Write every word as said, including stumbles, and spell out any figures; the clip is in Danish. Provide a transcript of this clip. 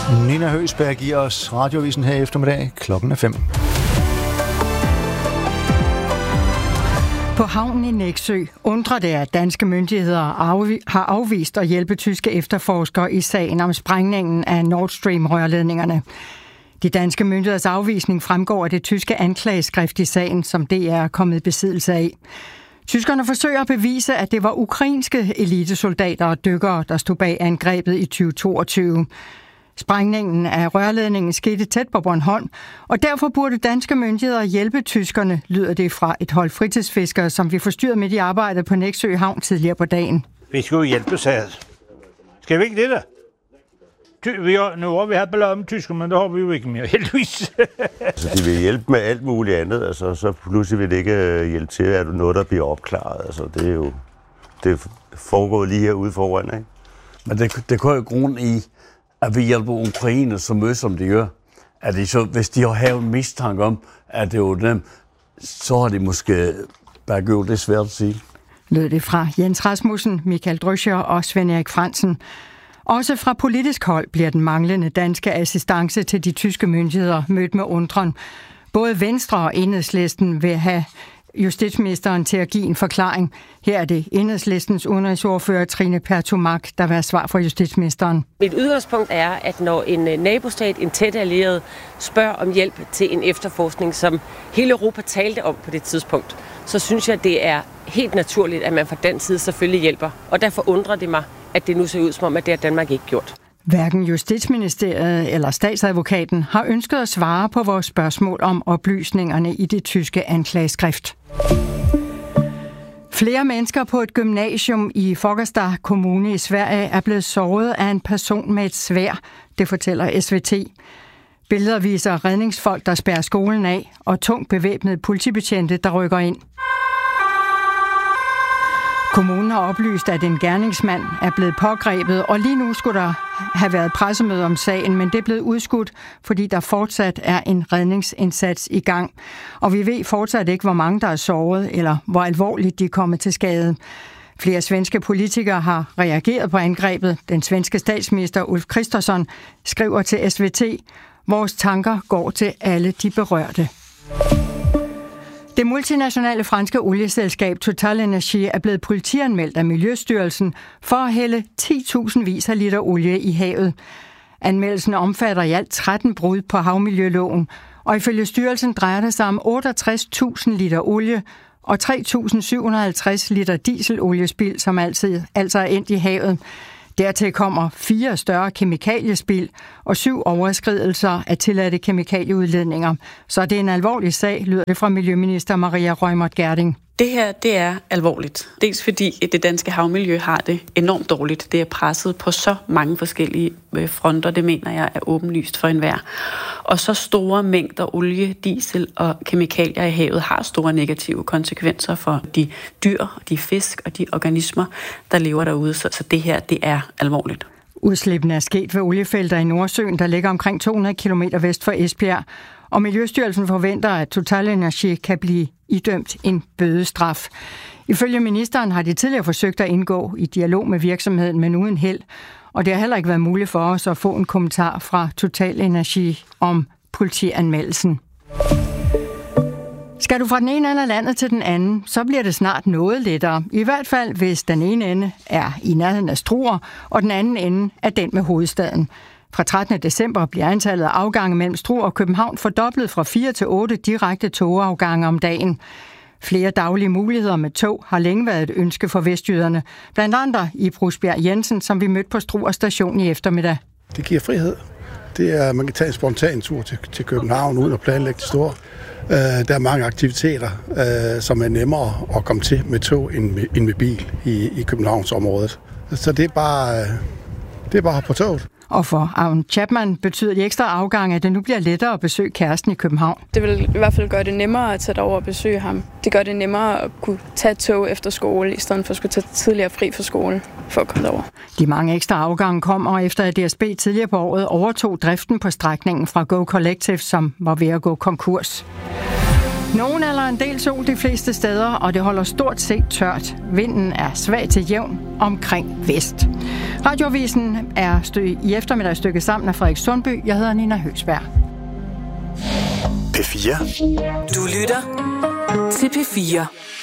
Nina Høgsberg giver os radiovisen her eftermiddag. Klokken er fem. På havnen i Nexø undrer det, at danske myndigheder har afvist at hjælpe tyske efterforskere i sagen om sprængningen af Nord Stream-rørledningerne. De danske myndigheders afvisning fremgår af det tyske anklageskrift i sagen, som D R er kommet i besiddelse af. Tyskerne forsøger at bevise, at det var ukrainske elitesoldater og dykkere, der stod bag angrebet i tyve toogtyve. Sprængningen af rørledningen skete tæt på Bornholm, og derfor burde danske myndigheder hjælpe tyskerne, lyder det fra et hold fritidsfiskere, som vi forstyrrede midt i arbejdet på Nexø Havn tidligere på dagen. Vi skal jo hjælpe sig. Skal vi ikke det da? Ty- vi har, nu har vi haft ballade med tyskerne, men det har vi jo ikke mere, heldigvis. Altså, de vil hjælpe med alt muligt andet, altså, så pludselig vil det ikke hjælpe til, at noget, der bliver opklaret. Altså, det er jo det foregået lige herude foran, ikke? Men det, det går jo grund i, at vi hjælper Ukraine så meget, som de gør. At de så, hvis de har en mistanke om, at det er dem, så har de måske bare gjort det svært at sige. Lød det fra Jens Rasmussen, Michael Drøscher og Svend Erik Fransen. Også fra politisk hold bliver den manglende danske assistance til de tyske myndigheder mødt med undren. Både Venstre og Enhedslisten vil have justitsministeren til at give en forklaring. Her er det Enhedslistens udenrigsordfører Trine Pertou Mach, der vil have svar fra justitsministeren. Mit udgangspunkt er, at når en nabostat, en tæt allieret, spørger om hjælp til en efterforskning, som hele Europa talte om på det tidspunkt, så synes jeg, det er helt naturligt, at man fra den side selvfølgelig hjælper. Og derfor undrer det mig, at det nu ser ud som om, at det har Danmark ikke gjort. Hverken Justitsministeriet eller statsadvokaten har ønsket at svare på vores spørgsmål om oplysningerne i det tyske anklageskrift. Flere mennesker på et gymnasium i Fagersta kommune i Sverige er blevet såret af en person med et sværd, det fortæller S V T. Billeder viser redningsfolk, der spærrer skolen af, og tungt bevæbnede politibetjente, der rykker ind. Kommunen har oplyst, at en gerningsmand er blevet pågrebet, og lige nu skulle der have været pressemøde om sagen, men det er blevet udskudt, fordi der fortsat er en redningsindsats i gang. Og vi ved fortsat ikke, hvor mange der er såret, eller hvor alvorligt de er kommet til skade. Flere svenske politikere har reageret på angrebet. Den svenske statsminister Ulf Kristersson skriver til S V T, vores tanker går til alle de berørte. Det multinationale franske olieselskab Total Energy er blevet politianmeldt af Miljøstyrelsen for at hælde ti tusind vis af liter olie i havet. Anmeldelsen omfatter i alt tretten brud på havmiljøloven, og ifølge styrelsen drejer det sig om otteogtres tusind liter olie og tre tusind syv hundrede og halvtreds liter dieseloliespild, som altid, altså er endt i havet. Dertil kommer fire større kemikaliespild og syv overskridelser af tilladte kemikalieudledninger. Så det er en alvorlig sag, lyder det fra Miljøminister Maria Reumert Gjerding. Det her, det er alvorligt. Dels fordi det danske havmiljø har det enormt dårligt. Det er presset på så mange forskellige fronter, det mener jeg er åbenlyst for enhver. Og så store mængder olie, diesel og kemikalier i havet har store negative konsekvenser for de dyr, de fisk og de organismer, der lever derude. Så, så det her, det er alvorligt. Udslippene er sket ved oliefelter i Nordsøen, der ligger omkring to hundrede kilometer vest for Esbjerg. Og Miljøstyrelsen forventer, at Total Energy kan blive idømt en bødestraf. Ifølge ministeren har de tidligere forsøgt at indgå i dialog med virksomheden, men uden held. Og det har heller ikke været muligt for os at få en kommentar fra Total Energy om politianmeldelsen. Skal du fra den ene ende af landet til den anden, så bliver det snart noget lettere. I hvert fald, hvis den ene ende er i nærheden af Struer, og den anden ende er den med hovedstaden. Fra trettende december bliver antallet af afgange mellem Struer og København fordoblet fra fire til otte direkte togafgange om dagen. Flere daglige muligheder med tog har længe været et ønske for vestjyderne. Blandt andet i Brusbjerg Jensen, som vi mødte på Struer station i eftermiddag. Det giver frihed. Det er, man kan tage en spontan tur til, til København uden at planlægge det store. Uh, der er mange aktiviteter, uh, som er nemmere at komme til med tog end med, end med bil i, i Københavnsområdet. Så det er bare, uh, det er bare på toget. Og for Aun Chapman betyder de ekstra afgange, at det nu bliver lettere at besøge kæresten i København. Det vil i hvert fald gøre det nemmere at tage over og besøge ham. Det gør det nemmere at kunne tage tog efter skole, i stedet for at skulle tage tidligere fri fra skole for at komme derover. De mange ekstra afgange kommer efter, at D S B tidligere på året overtog driften på strækningen fra Go Collective, som var ved at gå konkurs. Nogen eller en del sol de fleste steder, og det holder stort set tørt. Vinden er svag til jævn omkring vest. Radioavisen er stø- i eftermiddag stykket sammen af Frederik Sundby. Jeg hedder Nina Høgsberg. P fire. Du lytter til P fire.